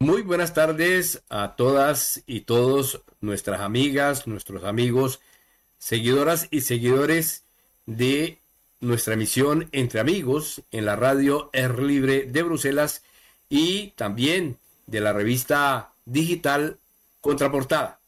Muy buenas tardes a todas y todos nuestras amigas, nuestros amigos, seguidoras y seguidores de nuestra emisión Entre Amigos en la radio Air Libre de Bruselas y también de la revista digital Contraportada.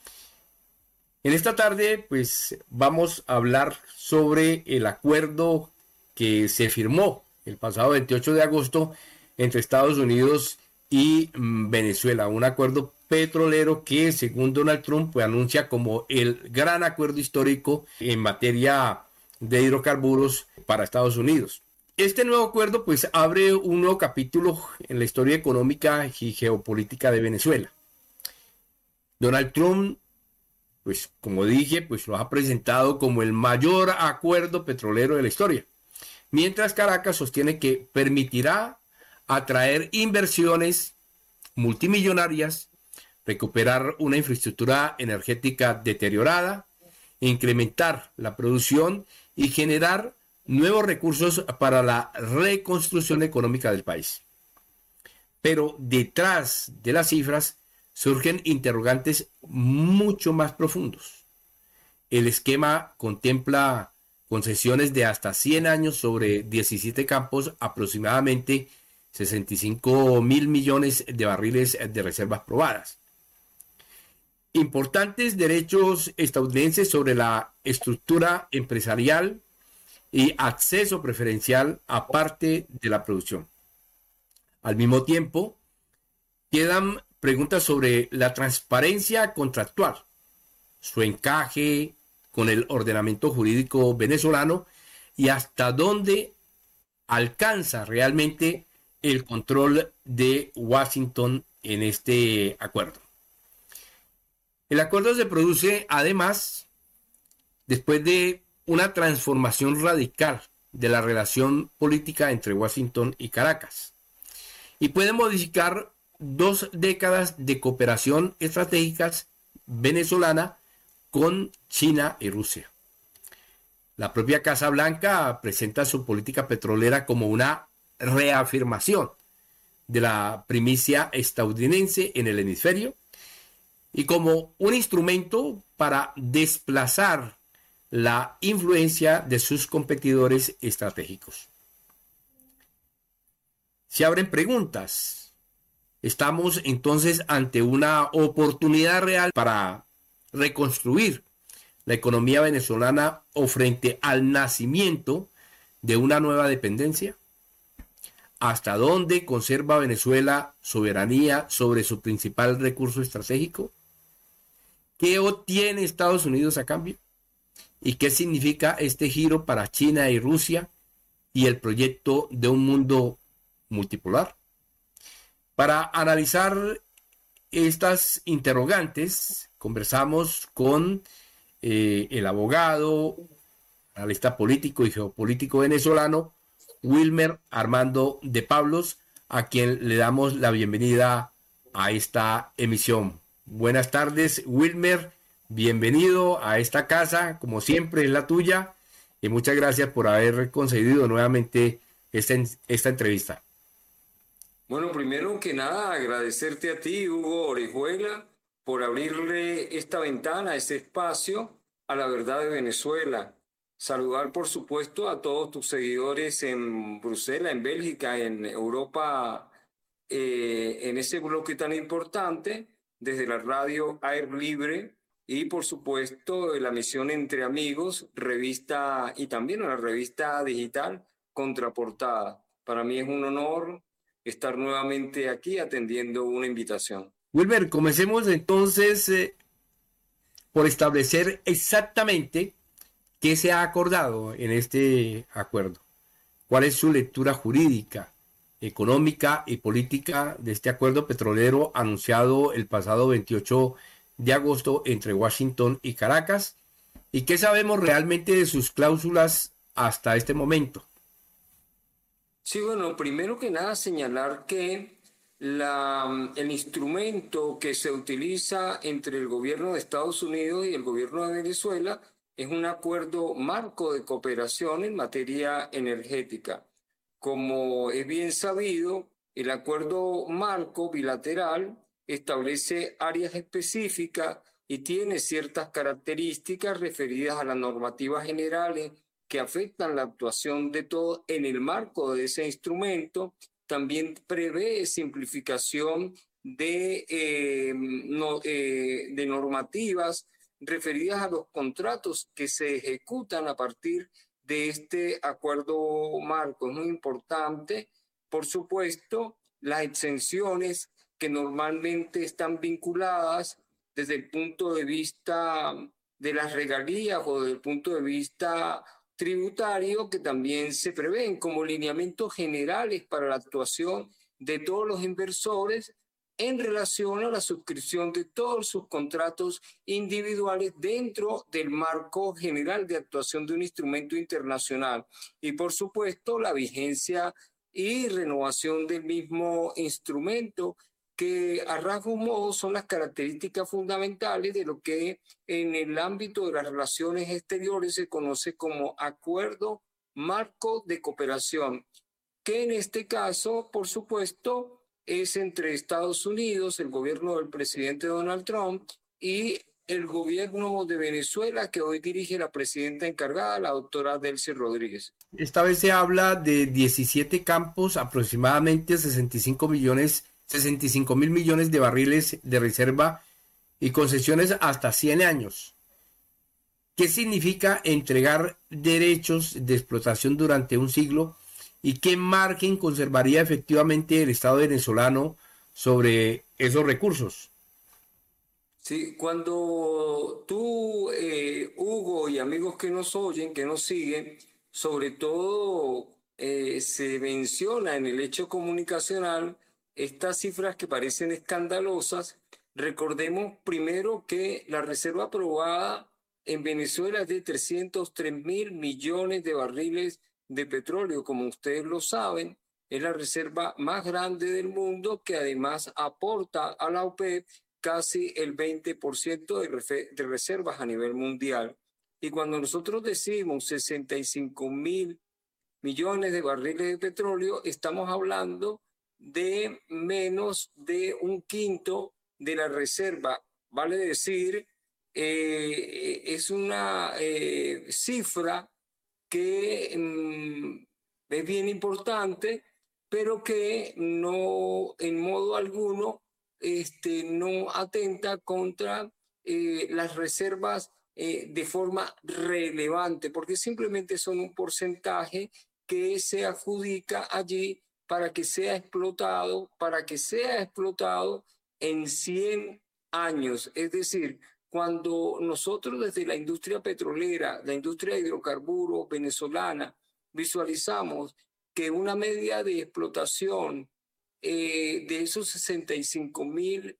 En esta tarde, pues vamos a hablar sobre el acuerdo que se firmó el pasado 28 de agosto entre Estados Unidos y Venezuela, un acuerdo petrolero que, según Donald Trump, pues, anuncia como el gran acuerdo histórico en materia de hidrocarburos para Estados Unidos. Este nuevo acuerdo pues abre un nuevo capítulo en la historia económica y geopolítica de Venezuela. Donald Trump, pues como dije, pues lo ha presentado como el mayor acuerdo petrolero de la historia, mientras Caracas sostiene que permitirá atraer inversiones multimillonarias, recuperar una infraestructura energética deteriorada, incrementar la producción y generar nuevos recursos para la reconstrucción económica del país. Pero detrás de las cifras surgen interrogantes mucho más profundos. El esquema contempla concesiones de hasta 100 años sobre 17 campos, aproximadamente 65.000 millones de barriles de reservas probadas. Importantes derechos estadounidenses sobre la estructura empresarial y acceso preferencial a parte de la producción. Al mismo tiempo, quedan preguntas sobre la transparencia contractual, su encaje con el ordenamiento jurídico venezolano y hasta dónde alcanza realmente el control de Washington en este acuerdo. El acuerdo se produce además después de una transformación radical de la relación política entre Washington y Caracas y puede modificar 2 décadas de cooperación estratégicas venezolana con China y Rusia. La propia Casa Blanca presenta su política petrolera como una reafirmación de la primicia estadounidense en el hemisferio y como un instrumento para desplazar la influencia de sus competidores estratégicos. Se abren preguntas. ¿Estamos entonces ante una oportunidad real para reconstruir la economía venezolana o frente al nacimiento de una nueva dependencia? ¿Hasta dónde conserva Venezuela soberanía sobre su principal recurso estratégico? ¿Qué obtiene Estados Unidos a cambio? ¿Y qué significa este giro para China y Rusia y el proyecto de un mundo multipolar? Para analizar estas interrogantes, conversamos con el abogado, analista político y geopolítico venezolano, Wilmer Armando de Pablos, a quien le damos la bienvenida a esta emisión. Buenas tardes, Wilmer, bienvenido a esta casa, como siempre es la tuya, y muchas gracias por haber concedido nuevamente esta entrevista. Bueno, primero que nada, agradecerte a ti, Hugo Orejuela, por abrirle esta ventana, este espacio a la verdad de Venezuela. Saludar, por supuesto, a todos tus seguidores en Bruselas, en Bélgica, en Europa, en ese bloque tan importante, desde la radio Air Libre y, por supuesto, la misión Entre Amigos, revista y también a la revista digital Contraportada. Para mí es un honor estar nuevamente aquí atendiendo una invitación. Wilmer, comencemos entonces por establecer exactamente qué se ha acordado en este acuerdo. ¿Cuál es su lectura jurídica, económica y política de este acuerdo petrolero anunciado el pasado 28 de agosto entre Washington y Caracas? ¿Y qué sabemos realmente de sus cláusulas hasta este momento? Sí, bueno, primero que nada señalar que el instrumento que se utiliza entre el gobierno de Estados Unidos y el gobierno de Venezuela es un acuerdo marco de cooperación en materia energética. Como es bien sabido, El acuerdo marco bilateral establece áreas específicas y tiene ciertas características referidas a las normativas generales que afectan la actuación de todo en el marco de ese instrumento. También prevé simplificación de normativas referidas a los contratos que se ejecutan a partir de este acuerdo marco. Es muy importante, por supuesto, las exenciones que normalmente están vinculadas desde el punto de vista de las regalías o desde el punto de vista tributario, que también se prevén como lineamientos generales para la actuación de todos los inversores en relación a la suscripción de todos sus contratos individuales dentro del marco general de actuación de un instrumento internacional. Y por supuesto, la vigencia y renovación del mismo instrumento, que a rasgos modos son las características fundamentales de lo que en el ámbito de las relaciones exteriores se conoce como Acuerdo Marco de Cooperación, que en este caso, por supuesto, es entre Estados Unidos, el gobierno del presidente Donald Trump, y el gobierno de Venezuela, que hoy dirige la presidenta encargada, la doctora Delcy Rodríguez. Esta vez se habla de 17 campos, aproximadamente 65.000 millones de barriles de reserva y concesiones hasta 100 años. ¿Qué significa entregar derechos de explotación durante un siglo y qué margen conservaría efectivamente el Estado venezolano sobre esos recursos? Sí, cuando tú, Hugo, y amigos que nos oyen, que nos siguen, sobre todo se menciona en el hecho comunicacional estas cifras que parecen escandalosas. Recordemos primero que la reserva aprobada en Venezuela es de 303.000 millones de barriles de petróleo. Como ustedes lo saben, es la reserva más grande del mundo, que además aporta a la OPEP casi el 20% de reservas a nivel mundial. Y cuando nosotros decimos 65.000 millones de barriles de petróleo, estamos hablando de menos de un quinto de la reserva. Vale decir, es una cifra que es bien importante, pero que no en modo alguno no atenta contra las reservas de forma relevante, porque simplemente son un porcentaje que se adjudica allí para que sea explotado en 100 años. Es decir, cuando nosotros desde la industria petrolera, la industria de hidrocarburos venezolana, visualizamos que una media de explotación de esos 65.000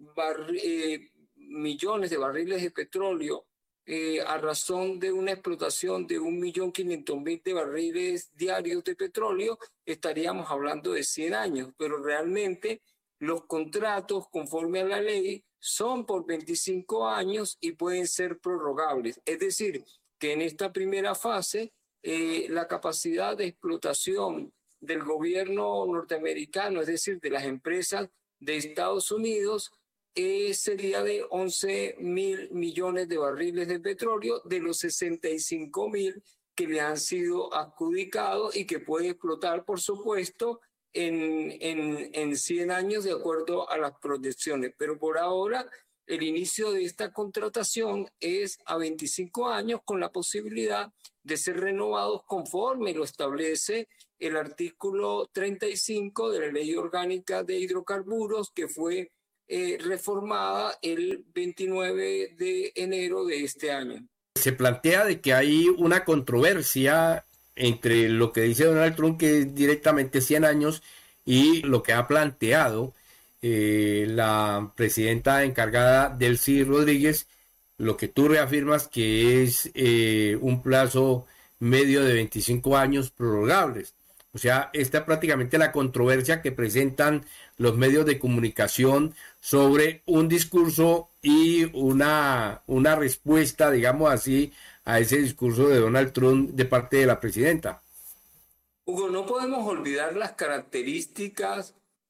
millones de barriles de petróleo, a razón de una explotación de 1.500.000 de barriles diarios de petróleo, estaríamos hablando de 100 años, pero realmente los contratos, conforme a la ley, son por 25 años y pueden ser prorrogables. Es decir, que en esta primera fase, la capacidad de explotación del gobierno norteamericano, es decir, de las empresas de Estados Unidos, sería de 11.000 millones de barriles de petróleo de los 65.000 que le han sido adjudicados y que puede explotar, por supuesto, en 100 años de acuerdo a las proyecciones. Pero por ahora, el inicio de esta contratación es a 25 años con la posibilidad de ser renovados conforme lo establece el artículo 35 de la Ley Orgánica de Hidrocarburos, que fue reformada el 29 de enero de este año. Se plantea de que hay una controversia entre lo que dice Donald Trump, que es directamente 100 años, y lo que ha planteado la presidenta encargada Delcy Rodríguez, lo que tú reafirmas que es un plazo medio de 25 años prorrogables. O sea, esta es prácticamente la controversia que presentan los medios de comunicación sobre un discurso y una respuesta, digamos así, a ese discurso de Donald Trump de parte de la presidenta. Hugo, no podemos olvidar las características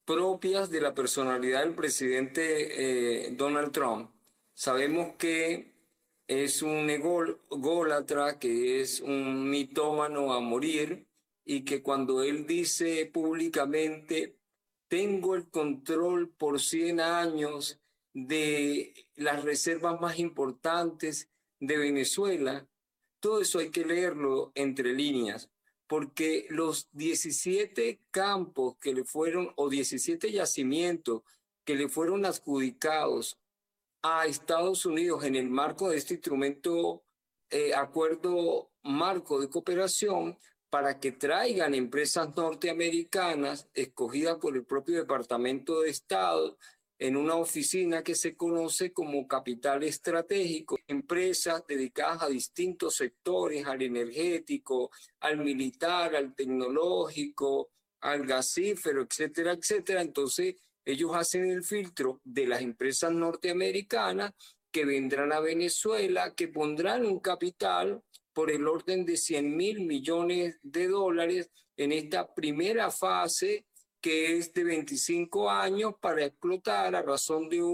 propias de la personalidad del presidente Donald Trump. Sabemos que es un ególatra, que es un mitómano a morir, y que cuando él dice públicamente, tengo el control por 100 años de las reservas más importantes de Venezuela, todo eso hay que leerlo entre líneas, porque los 17 campos que le fueron, o 17 yacimientos que le fueron adjudicados a Estados Unidos en el marco de este instrumento, acuerdo marco de cooperación, para que traigan empresas norteamericanas escogidas por el propio Departamento de Estado en una oficina que se conoce como capital estratégico, empresas dedicadas a distintos sectores, al energético, al militar, al tecnológico, al gasífero, etcétera, etcétera. Entonces, ellos hacen el filtro de las empresas norteamericanas que vendrán a Venezuela, que pondrán un capital por el orden de 100.000 millones de dólares en esta primera fase, que es de 25 años, para explotar a razón de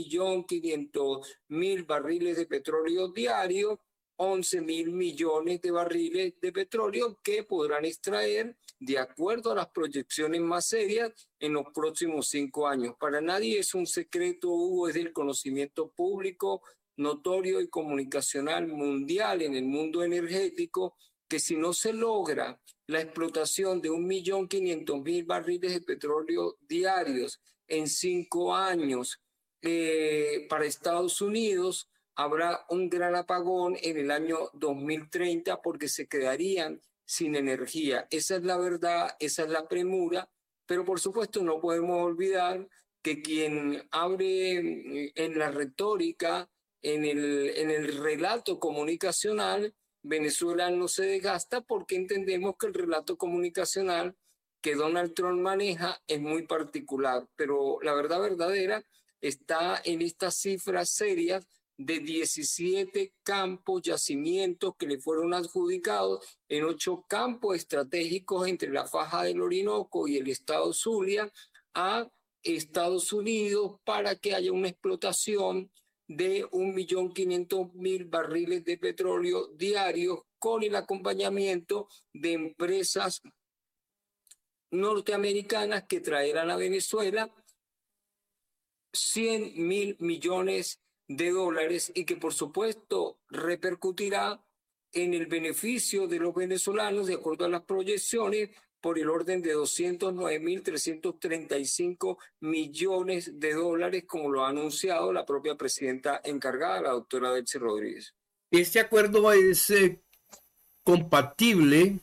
1.500.000 barriles de petróleo diario, 11.000 millones de barriles de petróleo que podrán extraer de acuerdo a las proyecciones más serias en los próximos 5 años. Para nadie es un secreto, Hugo, es del conocimiento público, notorio y comunicacional mundial en el mundo energético, que si no se logra la explotación de 1.500.000 barriles de petróleo diarios en 5 años para Estados Unidos, habrá un gran apagón en el año 2030 porque se quedarían sin energía. Esa es la verdad, esa es la premura, pero por supuesto no podemos olvidar que quien abre en la retórica, en el relato comunicacional, Venezuela no se desgasta, porque entendemos que el relato comunicacional que Donald Trump maneja es muy particular, pero la verdad verdadera está en estas cifras serias de 17 campos, yacimientos que le fueron adjudicados en 8 campos estratégicos entre la faja del Orinoco y el estado Zulia a Estados Unidos, para que haya una explotación de 1.500.000 barriles de petróleo diarios, con el acompañamiento de empresas norteamericanas que traerán a Venezuela 100.000 millones de dólares, y que por supuesto repercutirá en el beneficio de los venezolanos, de acuerdo a las proyecciones, por el orden de 209.335 millones de dólares, como lo ha anunciado la propia presidenta encargada, la doctora Delcy Rodríguez. Este acuerdo es compatible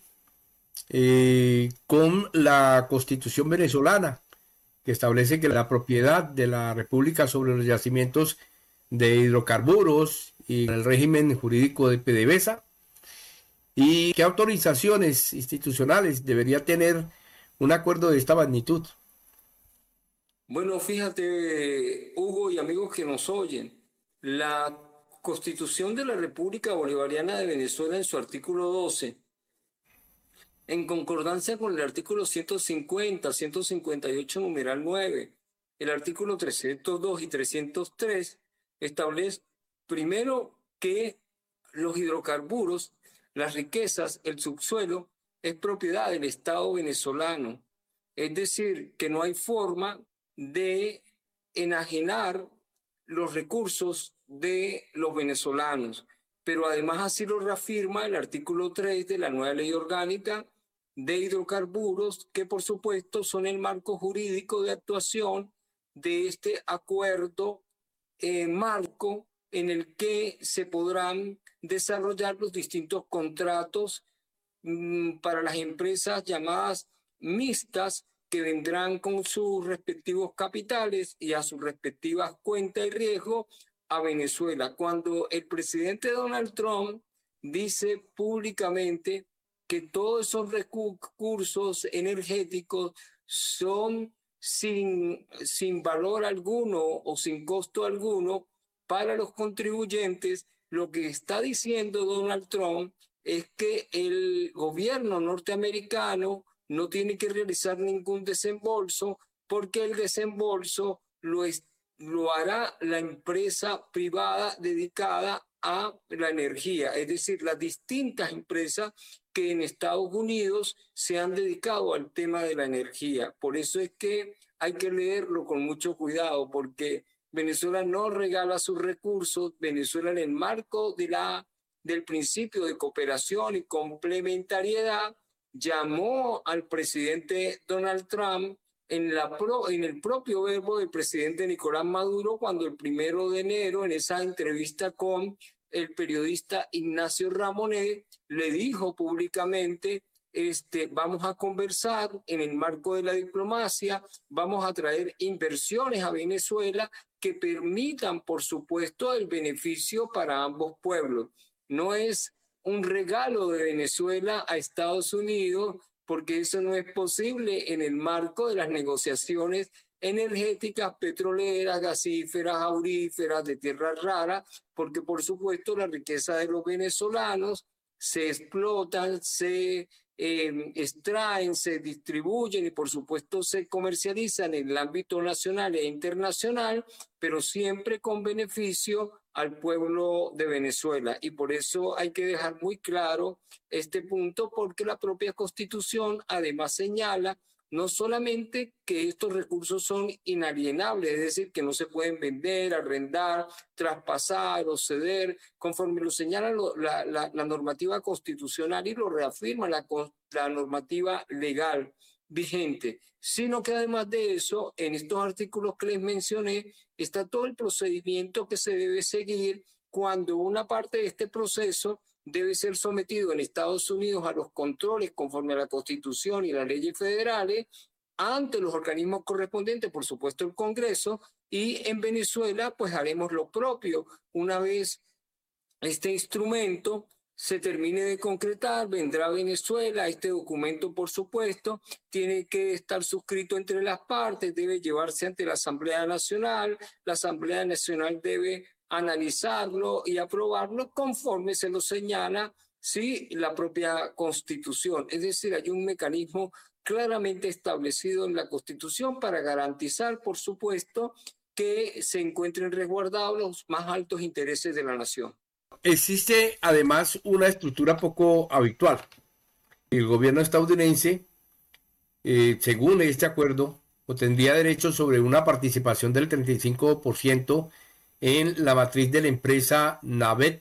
con la Constitución venezolana, que establece que la propiedad de la República sobre los yacimientos de hidrocarburos y el régimen jurídico de PDVSA, y qué autorizaciones institucionales debería tener un acuerdo de esta magnitud. Bueno, fíjate, Hugo y amigos que nos oyen, la Constitución de la República Bolivariana de Venezuela, en su artículo 12, en concordancia con el artículo 150, 158, numeral 9, el artículo 302 y 303, establece primero que los hidrocarburos, las riquezas, el subsuelo, es propiedad del Estado venezolano. Es decir, que no hay forma de enajenar los recursos de los venezolanos. Pero además así lo reafirma el artículo 3 de la nueva ley orgánica de hidrocarburos, que por supuesto son el marco jurídico de actuación de este acuerdo marco, en el que se podrán desarrollar los distintos contratos para las empresas llamadas mixtas, que vendrán con sus respectivos capitales y a sus respectivas cuentas y riesgo a Venezuela. Cuando el presidente Donald Trump dice públicamente que todos esos recursos energéticos son sin valor alguno o sin costo alguno para los contribuyentes, lo que está diciendo Donald Trump es que el gobierno norteamericano no tiene que realizar ningún desembolso porque el desembolso lo hará la empresa privada dedicada a la energía, es decir, las distintas empresas que en Estados Unidos se han dedicado al tema de la energía. Por eso es que hay que leerlo con mucho cuidado, porque Venezuela no regala sus recursos. Venezuela, en el marco del principio de cooperación y complementariedad, llamó al presidente Donald Trump en el propio verbo del presidente Nicolás Maduro, cuando el 1 de enero, en esa entrevista con el periodista Ignacio Ramonet, le dijo públicamente: vamos a conversar en el marco de la diplomacia, vamos a traer inversiones a Venezuela que permitan, por supuesto, el beneficio para ambos pueblos. No es un regalo de Venezuela a Estados Unidos, porque eso no es posible en el marco de las negociaciones energéticas, petroleras, gasíferas, auríferas, de tierras raras, porque por supuesto la riqueza de los venezolanos se explotan, se extraen, se distribuyen y por supuesto se comercializan en el ámbito nacional e internacional, pero siempre con beneficio al pueblo de Venezuela. Y por eso hay que dejar muy claro este punto, porque la propia Constitución además señala no solamente que estos recursos son inalienables, es decir, que no se pueden vender, arrendar, traspasar o ceder, conforme lo señala la normativa constitucional y lo reafirma la normativa legal vigente, sino que además de eso, en estos artículos que les mencioné, está todo el procedimiento que se debe seguir cuando una parte de este proceso debe ser sometido en Estados Unidos a los controles conforme a la Constitución y las leyes federales, ante los organismos correspondientes, por supuesto el Congreso, y en Venezuela pues haremos lo propio. Una vez este instrumento se termine de concretar, vendrá a Venezuela. Este documento, por supuesto, tiene que estar suscrito entre las partes, debe llevarse ante la Asamblea Nacional. La Asamblea Nacional debe analizarlo y aprobarlo conforme se lo señala, sí, la propia Constitución. Es decir, hay un mecanismo claramente establecido en la Constitución para garantizar, por supuesto, que se encuentren resguardados los más altos intereses de la nación. Existe además una estructura poco habitual. El gobierno estadounidense, según este acuerdo, tendría derecho sobre una participación del 35% en la matriz de la empresa NAVEP,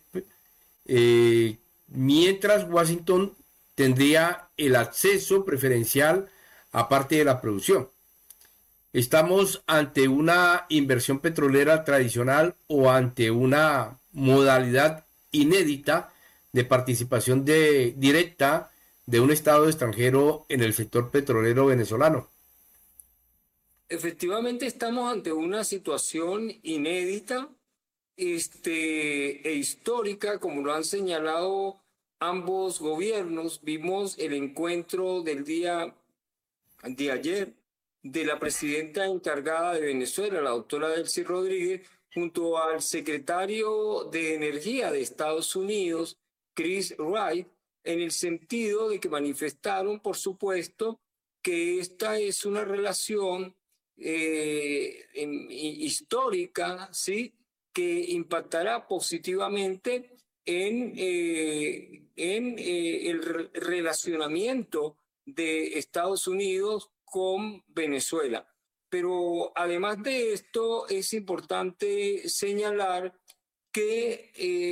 mientras Washington tendría el acceso preferencial a parte de la producción. ¿Estamos ante una inversión petrolera tradicional o ante una modalidad inédita de participación directa de un Estado extranjero en el sector petrolero venezolano? Efectivamente, estamos ante una situación inédita e histórica, como lo han señalado ambos gobiernos. Vimos el encuentro del día de ayer de la presidenta encargada de Venezuela, la doctora Delcy Rodríguez, junto al secretario de Energía de Estados Unidos, Chris Wright, en el sentido de que manifestaron, por supuesto, que esta es una relación histórica, ¿sí?, que impactará positivamente en el relacionamiento de Estados Unidos con Venezuela. Pero además de esto, es importante señalar que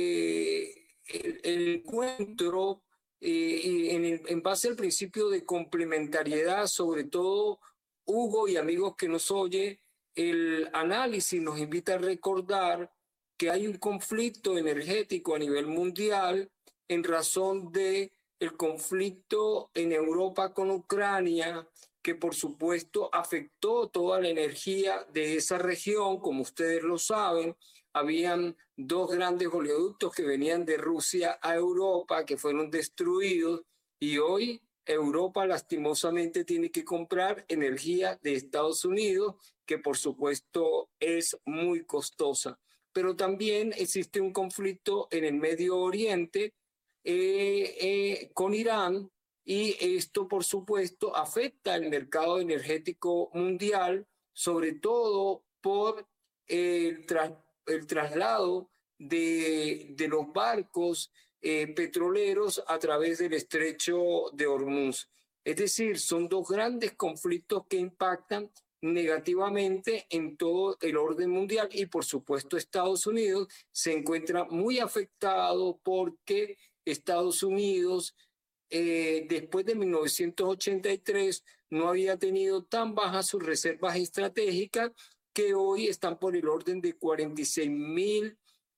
el encuentro, en base al principio de complementariedad, sobre todo, Hugo y amigos que nos oye, el análisis nos invita a recordar que hay un conflicto energético a nivel mundial en razón de el conflicto en Europa con Ucrania, que por supuesto afectó toda la energía de esa región. Como ustedes lo saben, habían dos grandes oleoductos que venían de Rusia a Europa que fueron destruidos, y hoy Europa lastimosamente tiene que comprar energía de Estados Unidos, que por supuesto es muy costosa. Pero también existe un conflicto en el Medio Oriente con Irán, y esto, por supuesto, afecta al mercado energético mundial, sobre todo por el traslado de los barcos petroleros a través del estrecho de Hormuz. Es decir, son dos grandes conflictos que impactan negativamente en todo el orden mundial y por supuesto Estados Unidos se encuentra muy afectado porque Estados Unidos después de 1983 no había tenido tan bajas sus reservas estratégicas que hoy están por el orden de 46.000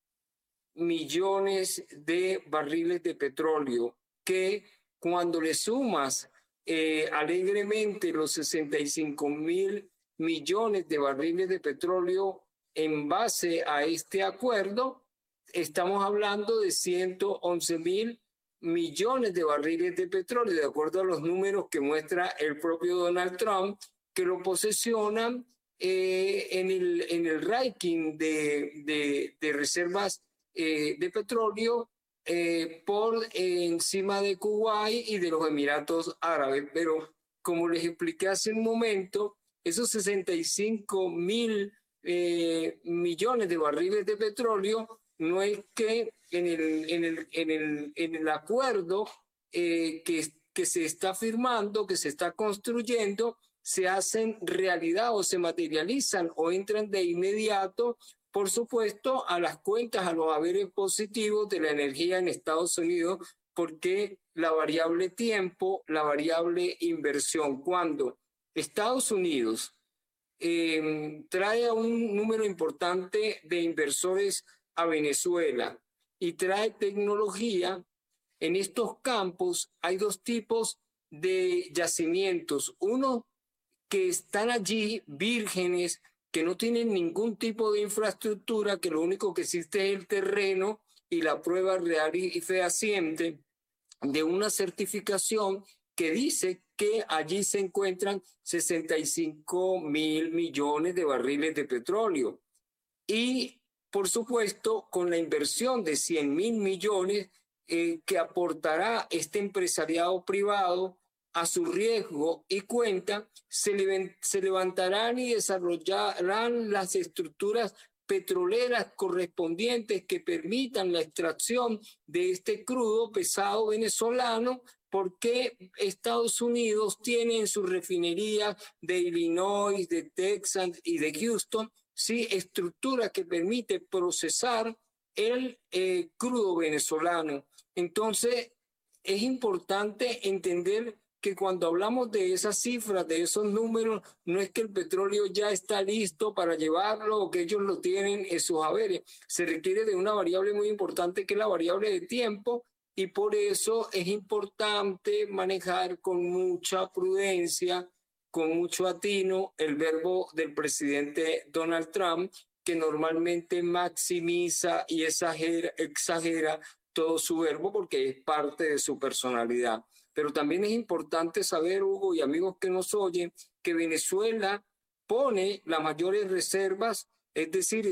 millones de barriles de petróleo, que cuando le sumas alegremente los 65.000 millones de barriles de petróleo en base a este acuerdo, estamos hablando de 111.000 millones de barriles de petróleo, de acuerdo a los números que muestra el propio Donald Trump, que lo posesionan en el ranking de reservas de petróleo por encima de Kuwait y de los Emiratos Árabes. Pero como les expliqué hace un momento, esos 65.000 millones de barriles de petróleo no es que en el acuerdo que se está firmando, que se está construyendo, se hacen realidad o se materializan o entran de inmediato, por supuesto, a las cuentas, a los haberes positivos de la energía en Estados Unidos, porque la variable tiempo, la variable inversión, cuando Estados Unidos trae a un número importante de inversores a Venezuela y trae tecnología, en estos campos hay dos tipos de yacimientos. Uno que están allí vírgenes, que no tienen ningún tipo de infraestructura, que lo único que existe es el terreno y la prueba real y fehaciente de una certificación que dice que allí se encuentran 65.000 millones de barriles de petróleo. Y, por supuesto, con la inversión de 100.000 millones que aportará este empresariado privado a su riesgo y cuenta, se levantarán y desarrollarán las estructuras petroleras correspondientes que permitan la extracción de este crudo pesado venezolano, porque Estados Unidos tiene en sus refinerías de Illinois, de Texas y de Houston, sí, estructuras que permiten procesar el crudo venezolano. Entonces, es importante entender que cuando hablamos de esas cifras, de esos números, no es que el petróleo ya está listo para llevarlo o que ellos lo tienen en sus haberes. Se requiere de una variable muy importante que es la variable de tiempo, y por eso es importante manejar con mucha prudencia, con mucho atino, el verbo del presidente Donald Trump, que normalmente maximiza y exagera todo su verbo porque es parte de su personalidad. Pero también es importante saber, Hugo, y amigos que nos oyen, que Venezuela pone las mayores reservas, es decir,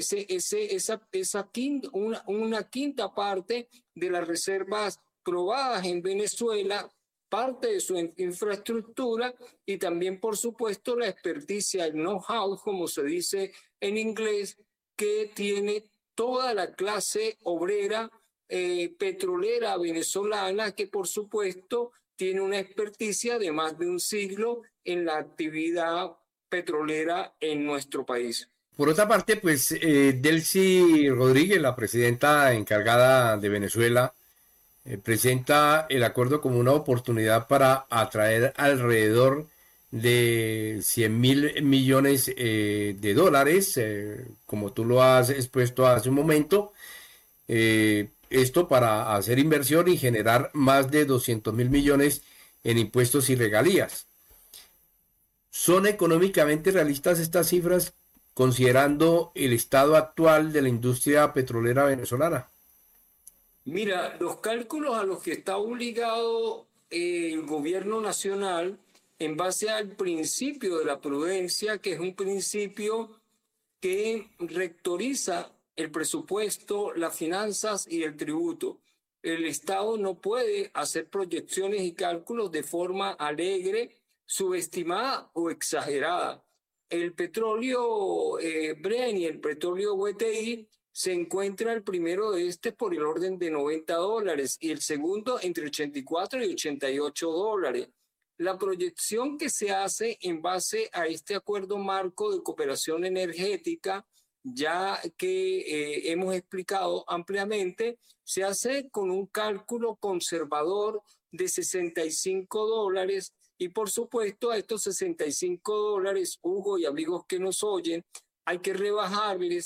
una quinta parte de las reservas probadas en Venezuela, parte de su infraestructura y también, por supuesto, la experticia, el know-how, como se dice en inglés, que tiene toda la clase obrera petrolera venezolana, que por supuesto tiene una experticia de más de un siglo en la actividad petrolera en nuestro país. Por otra parte, pues Delcy Rodríguez, la presidenta encargada de Venezuela, presenta el acuerdo como una oportunidad para atraer alrededor de 100.000 millones de dólares, como tú lo has expuesto hace un momento. Esto para hacer inversión y generar más de 200.000 millones en impuestos y regalías. ¿Son económicamente realistas estas cifras considerando el estado actual de la industria petrolera venezolana? Mira, los cálculos a los que está obligado el gobierno nacional en base al principio de la prudencia, que es un principio que rectoriza el presupuesto, las finanzas y el tributo. el Estado no puede hacer proyecciones y cálculos de forma alegre, subestimada o exagerada. El petróleo Brent y el petróleo WTI se encuentra el primero de por el orden de $90 y el segundo entre 84 y 88 dólares. La proyección que se hace en base a este acuerdo marco de cooperación energética, ya que hemos explicado ampliamente, se hace con un cálculo conservador de 65 dólares y por supuesto a estos 65 dólares, Hugo y amigos que nos oyen, hay que rebajarle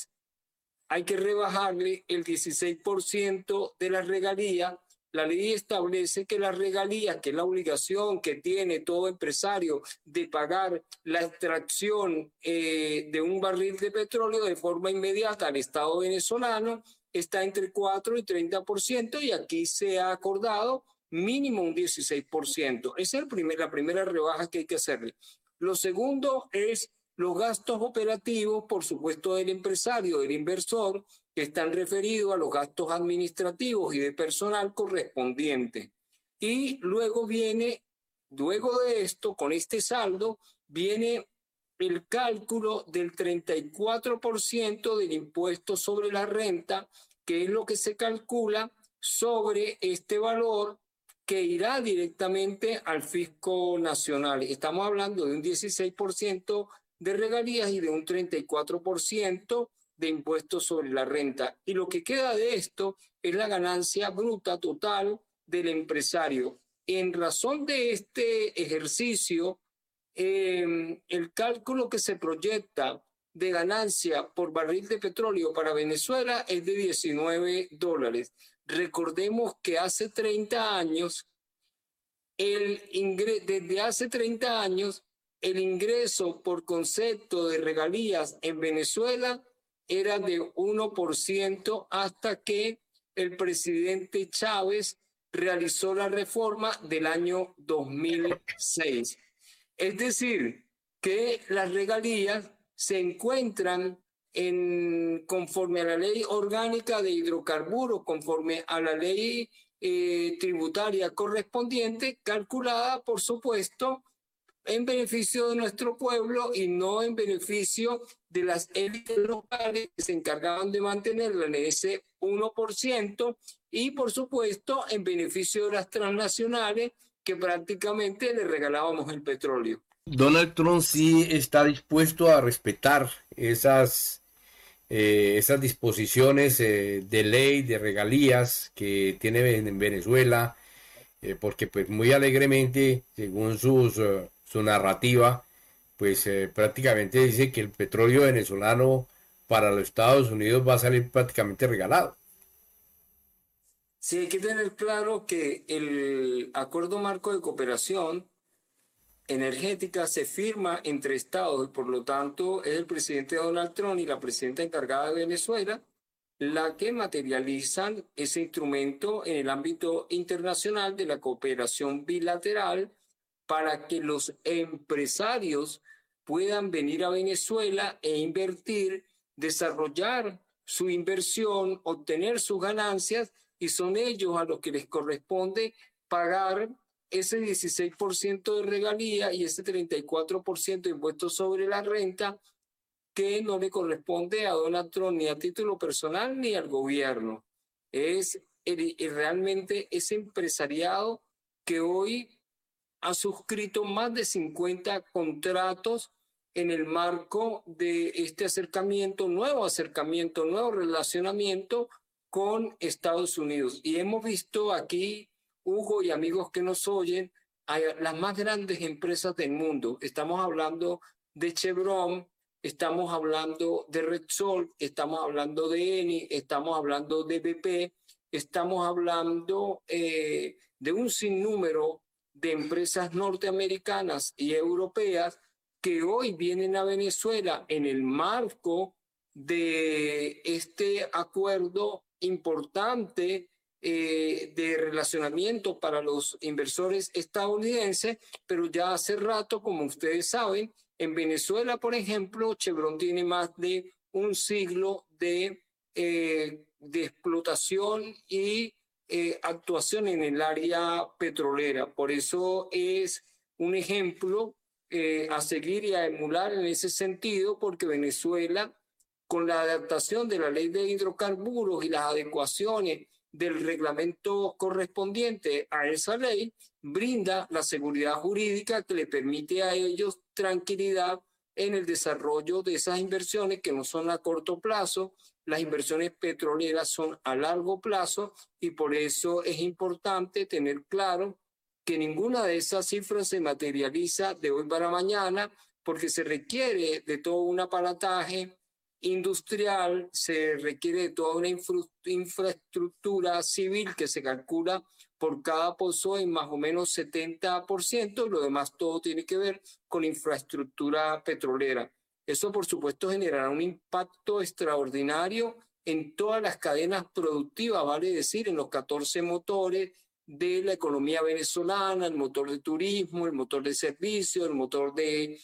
el 16% de la regalía. La ley establece que la regalía, que es la obligación que tiene todo empresario de pagar la extracción de un barril de petróleo de forma inmediata al Estado venezolano, está entre 4 y 30% y aquí se ha acordado mínimo un 16%. Esa es la primera rebaja que hay que hacerle. Lo segundo es los gastos operativos, por supuesto, del empresario, del inversor, que están referidos a los gastos administrativos y de personal correspondientes. Y luego de esto, con este saldo, viene el cálculo del 34% del impuesto sobre la renta, que es lo que se calcula sobre este valor que irá directamente al fisco nacional. Estamos hablando de un 16% de regalías y de un 34% de impuestos sobre la renta. Y lo que queda de esto es la ganancia bruta total del empresario. En razón de este ejercicio, el cálculo que se proyecta de ganancia por barril de petróleo para Venezuela es de 19 dólares. Recordemos que hace 30 años, desde hace 30 años, el ingreso por concepto de regalías en Venezuela era de 1% hasta que el presidente Chávez realizó la reforma del año 2006. Es decir, que las regalías se encuentran conforme a la ley orgánica de hidrocarburos, conforme a la ley tributaria correspondiente, calculada, por supuesto, en beneficio de nuestro pueblo y no en beneficio de las élites locales que se encargaban de mantenerla en ese 1% y, por supuesto, en beneficio de las transnacionales que prácticamente le regalábamos el petróleo. Donald Trump sí está dispuesto a respetar esas disposiciones de ley, de regalías que tiene en Venezuela, porque pues muy alegremente, según su narrativa, pues prácticamente dice que el petróleo venezolano para los Estados Unidos va a salir prácticamente regalado. Sí, hay que tener claro que el Acuerdo Marco de Cooperación Energética se firma entre estados y por lo tanto es el presidente Donald Trump y la presidenta encargada de Venezuela la que materializan ese instrumento en el ámbito internacional de la cooperación bilateral para que los empresarios puedan venir a Venezuela e invertir, desarrollar su inversión, obtener sus ganancias y son ellos a los que les corresponde pagar ese 16% de regalía y ese 34% de impuestos sobre la renta que no le corresponde a Donald Trump ni a título personal ni al gobierno. Es realmente ese empresariado que hoy ha suscrito más de 50 contratos en el marco de este nuevo relacionamiento con Estados Unidos. Y hemos visto aquí, Hugo y amigos que nos oyen, a las más grandes empresas del mundo. Estamos hablando de Chevron, estamos hablando de Repsol, estamos hablando de Eni, estamos hablando de BP, estamos hablando de un sinnúmero de empresas norteamericanas y europeas que hoy vienen a Venezuela en el marco de este acuerdo importante de relacionamiento para los inversores estadounidenses, pero ya hace rato, como ustedes saben, en Venezuela, por ejemplo, Chevron tiene más de un siglo de explotación y actuación en el área petrolera. Por eso es un ejemplo a seguir y a emular en ese sentido, porque Venezuela, con la adaptación de la ley de hidrocarburos y las adecuaciones del reglamento correspondiente a esa ley, brinda la seguridad jurídica que le permite a ellos tranquilidad en el desarrollo de esas inversiones que no son a corto plazo. Las inversiones petroleras son a largo plazo y por eso es importante tener claro que ninguna de esas cifras se materializa de hoy para mañana, porque se requiere de todo un aparataje industrial, se requiere de toda una infraestructura civil que se calcula por cada pozo en más o menos 70%, y lo demás todo tiene que ver con infraestructura petrolera. Eso, por supuesto, generará un impacto extraordinario en todas las cadenas productivas, vale decir, en los 14 motores de la economía venezolana, el motor de turismo, el motor de servicio, el motor de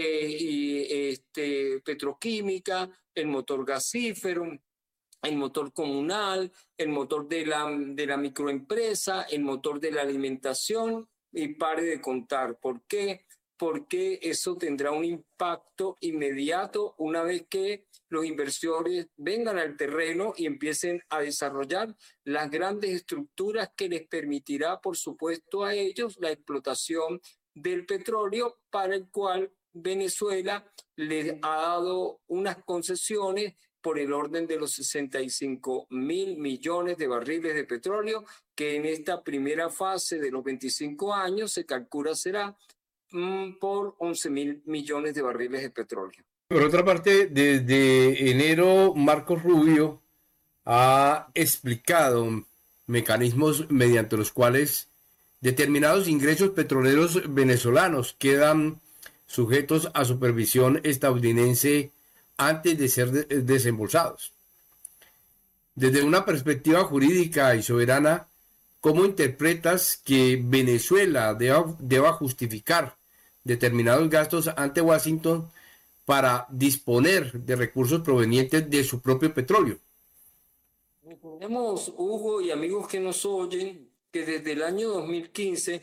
petroquímica, el motor gasífero, el motor comunal, el motor de la microempresa, el motor de la alimentación, y pare de contar. ¿Por qué? Porque eso tendrá un impacto inmediato una vez que los inversores vengan al terreno y empiecen a desarrollar las grandes estructuras que les permitirá, por supuesto, a ellos la explotación del petróleo, para el cual Venezuela les ha dado unas concesiones por el orden de los 65.000 millones de barriles de petróleo, que en esta primera fase de los 25 años se calcula será por 11.000 millones de barriles de petróleo. Por otra parte, desde enero, Marcos Rubio ha explicado mecanismos mediante los cuales determinados ingresos petroleros venezolanos quedan sujetos a supervisión estadounidense antes de ser desembolsados. Desde una perspectiva jurídica y soberana, ¿cómo interpretas que Venezuela deba justificar determinados gastos ante Washington para disponer de recursos provenientes de su propio petróleo? Recordemos, Hugo y amigos que nos oyen, que desde el año 2015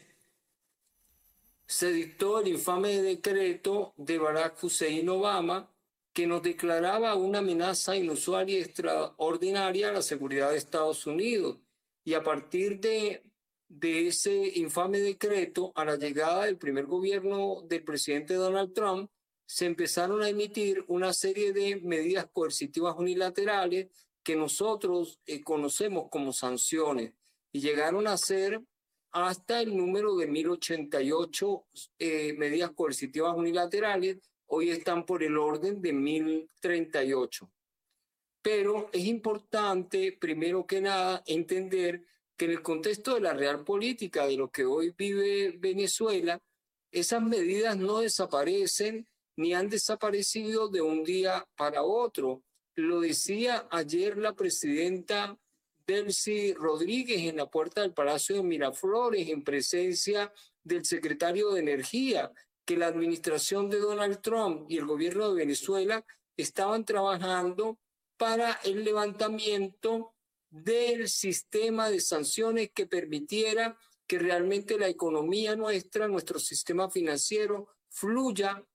se dictó el infame decreto de Barack Hussein Obama, que nos declaraba una amenaza inusual y extraordinaria a la seguridad de Estados Unidos. Y a partir de ese infame decreto, a la llegada del primer gobierno del presidente Donald Trump, se empezaron a emitir una serie de medidas coercitivas unilaterales que nosotros conocemos como sanciones, y llegaron a ser hasta el número de 1088 medidas coercitivas unilaterales. Hoy están por el orden de 1038. Pero es importante, primero que nada, entender que en el contexto de la real política de lo que hoy vive Venezuela, esas medidas no desaparecen ni han desaparecido de un día para otro. Lo decía ayer la presidenta Delcy Rodríguez en la puerta del Palacio de Miraflores, en presencia del secretario de Energía, que la administración de Donald Trump y el gobierno de Venezuela estaban trabajando para el levantamiento del sistema de sanciones que permitiera que realmente la economía nuestra, nuestro sistema financiero, fluya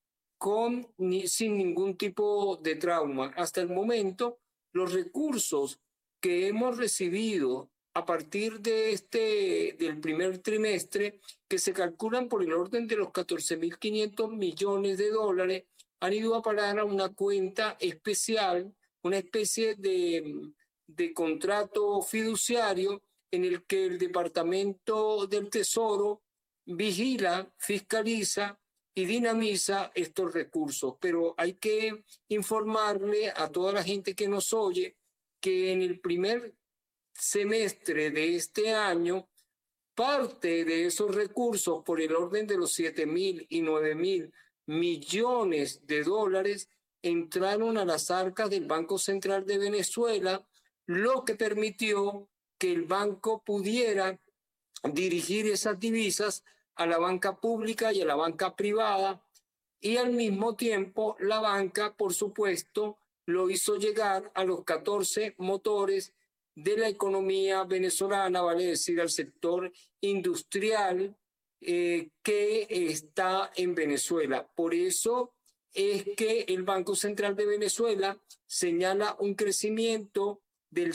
sin ningún tipo de trauma. Hasta el momento, los recursos que hemos recibido a partir del primer trimestre, que se calculan por el orden de los 14.500 millones de dólares, han ido a parar a una cuenta especial, una especie de contrato fiduciario en el que el Departamento del Tesoro vigila, fiscaliza y dinamiza estos recursos. Pero hay que informarle a toda la gente que nos oye que en el primer semestre de este año, parte de esos recursos, por el orden de los 7.000 y 9.000 millones de dólares, entraron a las arcas del Banco Central de Venezuela, lo que permitió que el banco pudiera dirigir esas divisas a la banca pública y a la banca privada, y al mismo tiempo la banca, por supuesto, lo hizo llegar a los 14 motores de la economía venezolana, vale decir, al sector industrial que está en Venezuela. Por eso es que el Banco Central de Venezuela señala un crecimiento del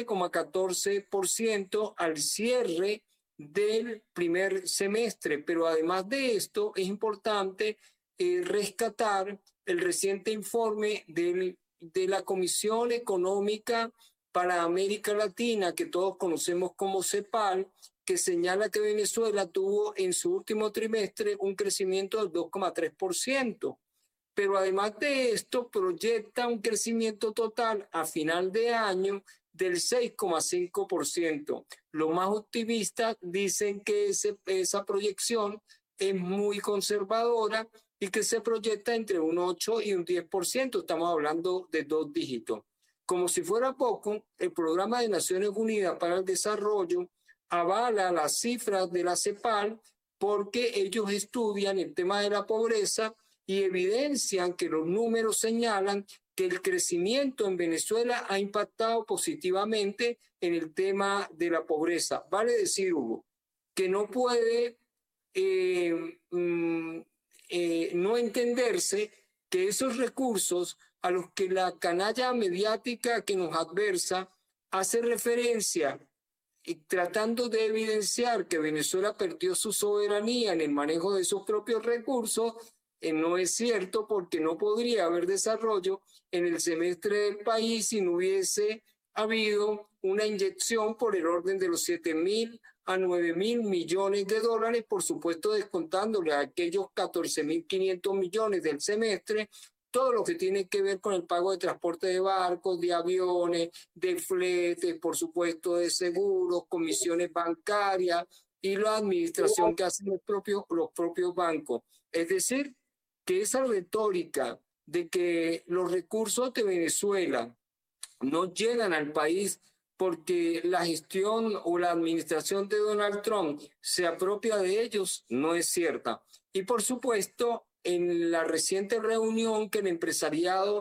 7,14% al cierre del primer semestre. Pero además de esto, es importante rescatar el reciente informe de la Comisión Económica para América Latina, que todos conocemos como CEPAL, que señala que Venezuela tuvo en su último trimestre un crecimiento del 2,3%. Pero además de esto, proyecta un crecimiento total a final de año del 6,5%. Los más optimistas dicen que esa proyección es muy conservadora y que se proyecta entre un 8 y un 10%. Estamos hablando de 2 dígitos. Como si fuera poco, el Programa de Naciones Unidas para el Desarrollo avala las cifras de la CEPAL porque ellos estudian el tema de la pobreza y evidencian que los números señalan que el crecimiento en Venezuela ha impactado positivamente en el tema de la pobreza. Vale decir, Hugo, que no puede no entenderse que esos recursos a los que la canalla mediática que nos adversa hace referencia y tratando de evidenciar que Venezuela perdió su soberanía en el manejo de sus propios recursos, no es cierto, porque no podría haber desarrollo en el semestre del país si no hubiese habido una inyección por el orden de los 7.000 a 9.000 millones de dólares, por supuesto descontándole a aquellos 14.500 millones del semestre, todo lo que tiene que ver con el pago de transporte de barcos, de aviones, de fletes, por supuesto de seguros, comisiones bancarias y la administración que hacen los propios bancos. Es decir, que esa retórica de que los recursos de Venezuela no llegan al país porque la gestión o la administración de Donald Trump se apropia de ellos, no es cierta. Y por supuesto, en la reciente reunión que el empresariado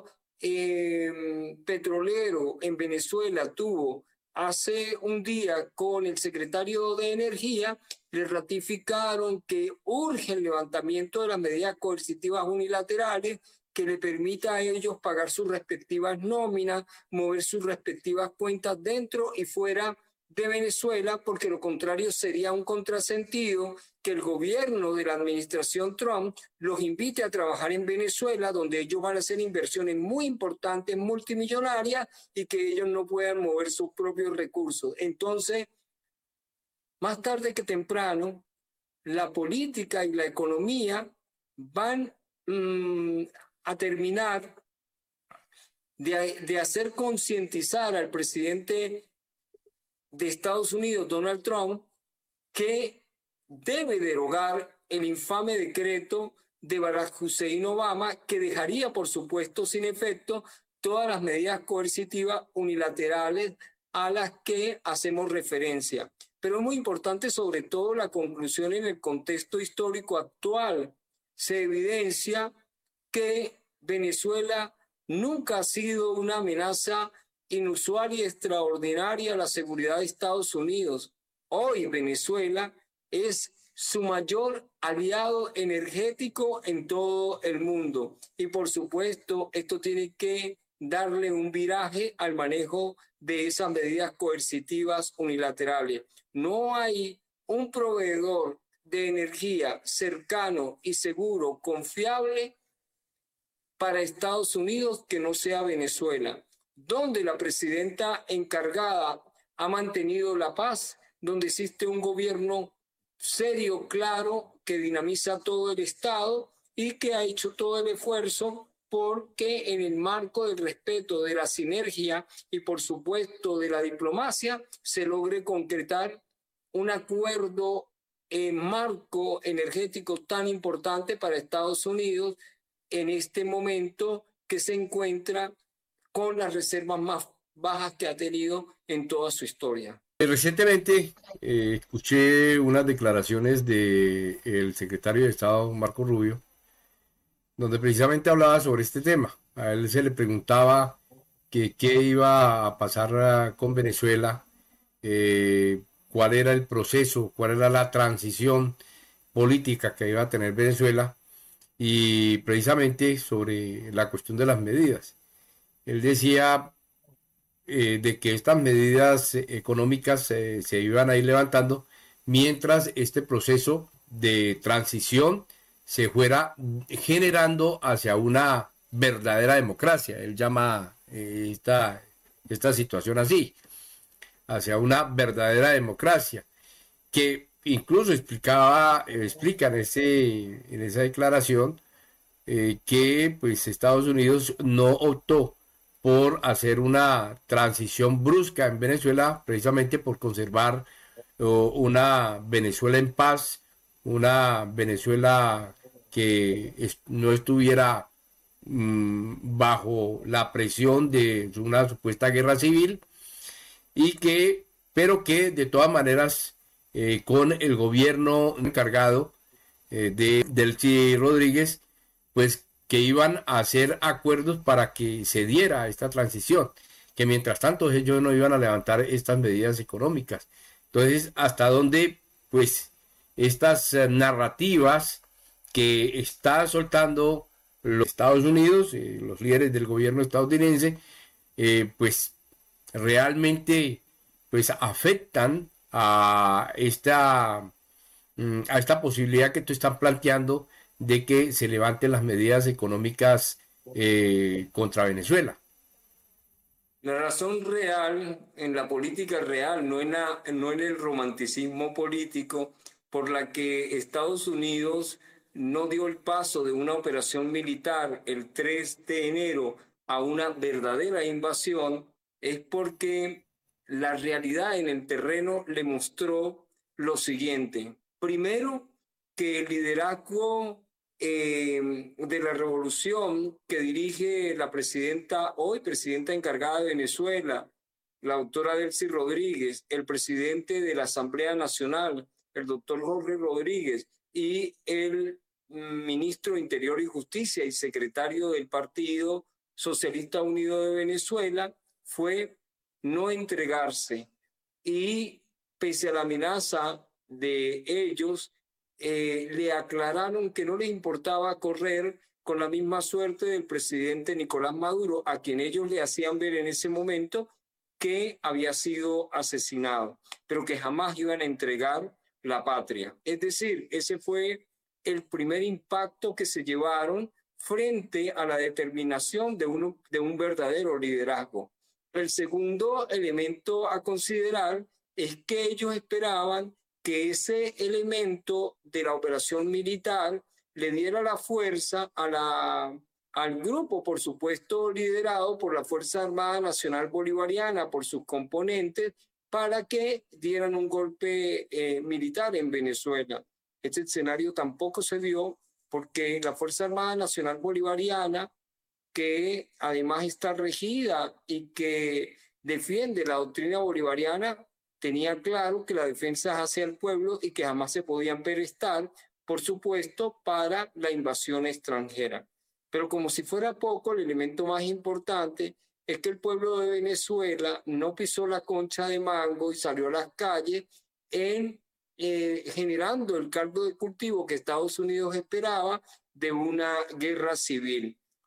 petrolero en Venezuela tuvo hace un día con el secretario de Energía, le ratificaron que urge el levantamiento de las medidas coercitivas unilaterales que le permita a ellos pagar sus respectivas nóminas, mover sus respectivas cuentas dentro y fuera de Venezuela, porque lo contrario sería un contrasentido que el gobierno de la administración Trump los invite a trabajar en Venezuela, donde ellos van a hacer inversiones muy importantes, multimillonarias, y que ellos no puedan mover sus propios recursos. Entonces, más tarde que temprano, la política y la economía van a terminar de hacer concientizar al presidente de Estados Unidos, Donald Trump, que debe derogar el infame decreto de Barack Hussein Obama, que dejaría, por supuesto, sin efecto todas las medidas coercitivas unilaterales a las que hacemos referencia. Pero es muy importante, sobre todo, la conclusión en el contexto histórico actual. Se evidencia que Venezuela nunca ha sido una amenaza inusual y extraordinaria a la seguridad de Estados Unidos. Hoy Venezuela es su mayor aliado energético en todo el mundo. Y por supuesto, esto tiene que darle un viraje al manejo de esas medidas coercitivas unilaterales. No hay un proveedor de energía cercano y seguro, confiable para Estados Unidos que no sea Venezuela, donde la presidenta encargada ha mantenido la paz, donde existe un gobierno serio, claro, que dinamiza todo el Estado y que ha hecho todo el esfuerzo porque en el marco del respeto, de la sinergia y por supuesto de la diplomacia se logre concretar un acuerdo marco energético tan importante para Estados Unidos en este momento que se encuentra con las reservas más bajas que ha tenido en toda su historia. Recientemente escuché unas declaraciones del secretario de Estado, Marco Rubio, donde precisamente hablaba sobre este tema. A él se le preguntaba que qué iba a pasar con Venezuela, cuál era el proceso, cuál era la transición política que iba a tener Venezuela y precisamente sobre la cuestión de las medidas. Él decía de que estas medidas económicas se iban a ir levantando mientras este proceso de transición se fuera generando hacia una verdadera democracia. Él llama esta situación así, hacia una verdadera democracia, que incluso explica en esa declaración que pues Estados Unidos no optó por hacer una transición brusca en Venezuela, precisamente por conservar una Venezuela en paz, una Venezuela que no estuviera bajo la presión de una supuesta guerra civil pero que de todas maneras con el gobierno encargado de Delcy Rodríguez, pues que iban a hacer acuerdos para que se diera esta transición, que mientras tanto ellos no iban a levantar estas medidas económicas. Entonces, hasta dónde, pues, estas narrativas que está soltando los Estados Unidos, los líderes del gobierno estadounidense, pues realmente pues afectan a esta posibilidad que tú estás planteando de que se levanten las medidas económicas contra Venezuela. La razón real en la política real, no en el romanticismo político, por la que Estados Unidos no dio el paso de una operación militar el 3 de enero a una verdadera invasión, es porque la realidad en el terreno le mostró lo siguiente. Primero, que el liderazgo de la revolución que dirige la presidenta, hoy presidenta encargada de Venezuela, la doctora Delcy Rodríguez, el presidente de la Asamblea Nacional, el doctor Jorge Rodríguez, y el ministro de Interior y Justicia y secretario del Partido Socialista Unido de Venezuela, fue no entregarse. Y pese a la amenaza de ellos, le aclararon que no les importaba correr con la misma suerte del presidente Nicolás Maduro, a quien ellos le hacían ver en ese momento que había sido asesinado, pero que jamás iban a entregar la patria. Es decir, ese fue el primer impacto que se llevaron frente a la determinación de un verdadero liderazgo. El segundo elemento a considerar es que ellos esperaban que ese elemento de la operación militar le diera la fuerza al grupo, por supuesto, liderado por la Fuerza Armada Nacional Bolivariana, por sus componentes, para que dieran un golpe militar en Venezuela. Este escenario tampoco se dio porque la Fuerza Armada Nacional Bolivariana, que además está regida y que defiende la doctrina bolivariana, tenía claro que la defensa es hacia el pueblo y que jamás se podían prestar, por supuesto, para la invasión extranjera. Pero como si fuera poco, el elemento más importante es que el pueblo de Venezuela no pisó la concha de mango y salió a las calles generando el caldo de cultivo que Estados Unidos esperaba de una guerra civil.